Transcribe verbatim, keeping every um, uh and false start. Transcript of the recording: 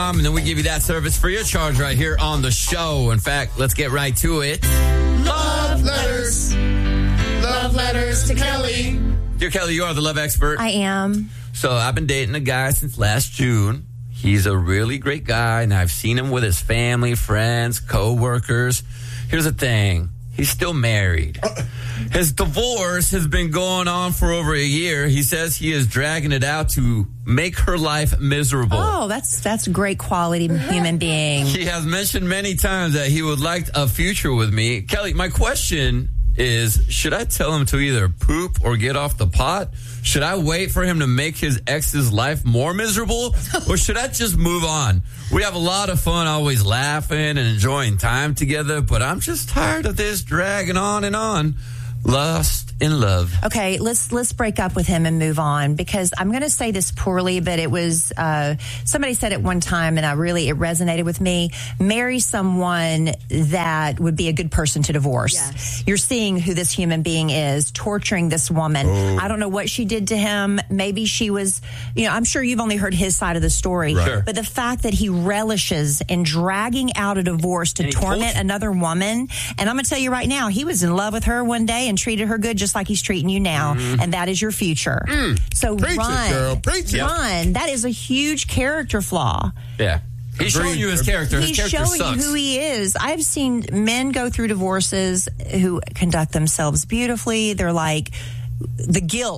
com, and then we give you that service for your charge right here on the show. In fact, let's get right to it. Love letters. Love letters to Kelly. Dear Kelly, you are the love expert. I am. So I've been dating a guy since last June. He's a really great guy, and I've seen him with his family, friends, co-workers. Here's the thing. He's still married. His divorce has been going on for over a year. He says he is dragging it out to make her life miserable. Oh, that's that's a great quality human being. He has mentioned many times that he would like a future with me. Kelly, my question is, should I tell him to either poop or get off the pot? Should I wait for him to make his ex's life more miserable? Or should I just move on? We have a lot of fun always laughing and enjoying time together, but I'm just tired of this dragging on and on. Lost in love. Okay, let's let's break up with him and move on, because I'm going to say this poorly, but it was uh, somebody said it one time, and I really it resonated with me. Marry someone that would be a good person to divorce. Yes. You're seeing who this human being is, torturing this woman. Oh. I don't know what she did to him. Maybe she was, you know, I'm sure you've only heard his side of the story. Right. Sure. But the fact that he relishes in dragging out a divorce to And he torment told- another woman, and I'm going to tell you right now, he was in love with her one day and treated her good just like he's treating you now, Mm-hmm. and that is your future. Mm. So Preach it, run, girl. Preach it. run. That is a huge character flaw. Yeah. He's Agreed. showing you his character. His He's character showing sucks. you who he is. I've seen men go through divorces who conduct themselves beautifully. They're like the guilt.